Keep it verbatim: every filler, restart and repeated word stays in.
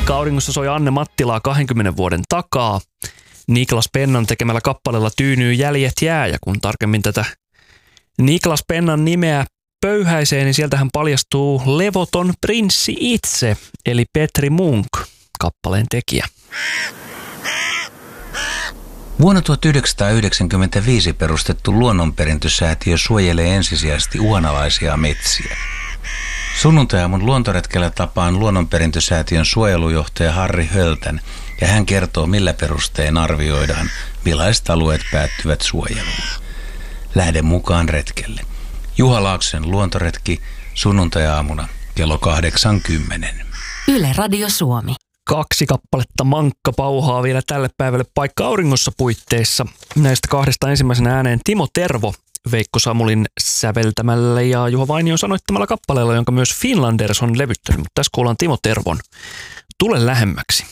Paikka auringossa soi Anne Mattilaa kahdenkymmenen vuoden takaa. Niklas Pennan tekemällä kappaleella tyynyy Jäljet jää, ja kun tarkemmin tätä Niklas Pennan nimeä pöyhäisee, niin sieltähän paljastuu levoton prinssi itse, eli Petri Munk, kappaleen tekijä. Vuonna tuhatyhdeksänsataayhdeksänkymmentäviisi perustettu luonnonperintösäätiö suojelee ensisijaisesti uhanalaisia metsiä. Sunnuntai-aamun luontoretkellä tapaan luonnonperintösäätiön suojelujohtaja Harri Höltän, ja hän kertoo, millä perustein arvioidaan, millaiset alueet päättyvät suojeluun. Lähde mukaan retkelle. Juha Laaksosen luontoretki sunnuntai-aamuna kello kahdeksankymmentä. Yle Radio Suomi. Kaksi kappaletta mankka pauhaa vielä tälle päivälle Paikka auringossa puitteissa. Näistä kahdesta ensimmäisenä ääneen Timo Tervo Veikko Samulin säveltämällä ja Juha Vainion sanoittamalla kappaleella, jonka myös Finlanders on levyttänyt. Mutta tässä kuullaan Timo Tervon Tule lähemmäksi.